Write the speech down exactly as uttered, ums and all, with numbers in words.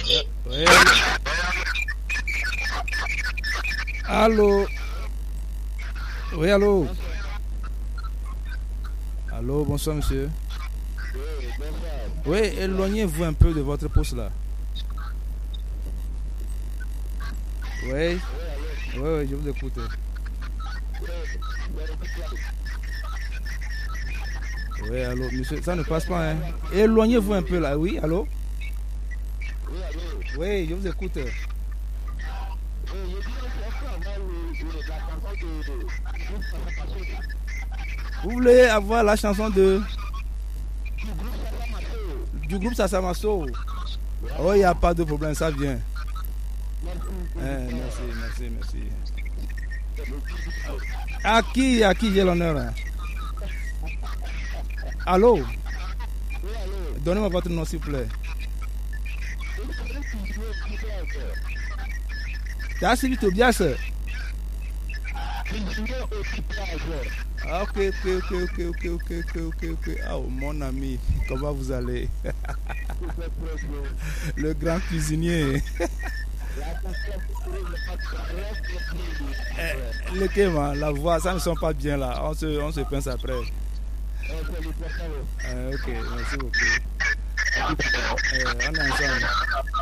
Oui. Allô. Oui, allô. Allô, bonsoir monsieur. Oui, éloignez-vous un peu de votre poste là. Oui. Oui, oui, je vous écoute. Oui, allô, monsieur, ça ne passe pas, hein. Éloignez-vous un peu là, oui, allô. Oui, je vous écoute. Vous voulez avoir la chanson de du groupe Sassamasso? Oh, il n'y a pas de problème, ça vient. Eh, merci, merci, merci. À qui, à qui j'ai l'honneur, hein? Allô? Donnez-moi votre nom, s'il vous plaît. T'as suivi Tobias? Ah, ok, ok, ok, ok, ok, ok, ok, ok, ok. Oh, mon ami, comment vous allez? Le grand cuisinier. Eh, le kéma, la voix, ça ne sent pas bien là. On se, on se pince après. Euh, ok, merci beaucoup. Euh, on est ensemble.